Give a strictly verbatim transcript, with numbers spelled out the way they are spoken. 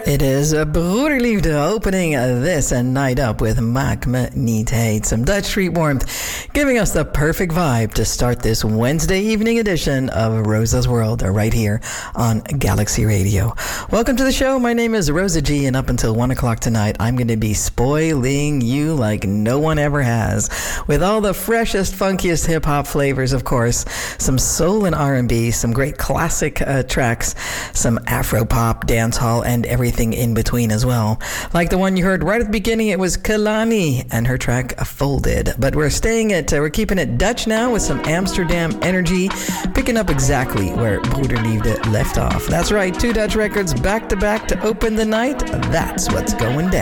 It is a Broederliefde opening this night up with Maak Me Niet Heet. Some Dutch street warmth, giving us the perfect vibe to start this Wednesday evening edition of Rosa's World right here on Galaxy Radio. Welcome to the show. My name is Rosa G, and up until one o'clock tonight, I'm going to be spoiling you like no one ever has, with all the freshest, funkiest hip-hop flavors, of course, some soul and R and B, some great classic uh, tracks, some Afro-pop, dancehall, and everything in between as well. Like the one you heard right at the beginning, it was Kalani and her track Folded. But we're staying at, uh, we're keeping it Dutch now with some Amsterdam energy, picking up exactly where Broederliefde left off. That's right, two Dutch records back to back to open the night. That's what's going down.